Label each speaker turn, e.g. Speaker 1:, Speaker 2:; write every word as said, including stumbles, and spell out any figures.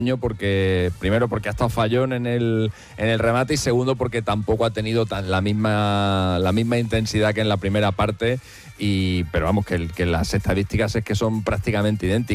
Speaker 1: porque primero porque ha estado fallón en el en el remate y segundo porque tampoco ha tenido tan la misma la misma intensidad que en la primera parte, y pero vamos que, el, que las estadísticas es que son prácticamente idénticas.